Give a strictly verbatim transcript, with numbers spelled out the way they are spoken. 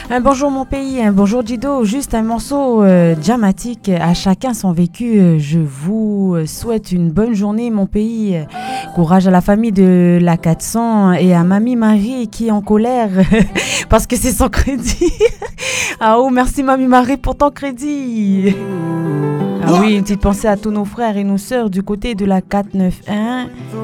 Un bonjour mon pays, un bonjour Dido, juste un morceau euh, dramatique, à chacun son vécu. Euh, Je vous souhaite une bonne journée mon pays. Courage à la famille de la quatre cents et à Mamie Marie qui est en colère parce que c'est son crédit. Ah oh, merci Mamie Marie pour ton crédit. Ah oui, une petite pensée à tous nos frères et nos sœurs du côté de la quatre cent quatre-vingt-onze.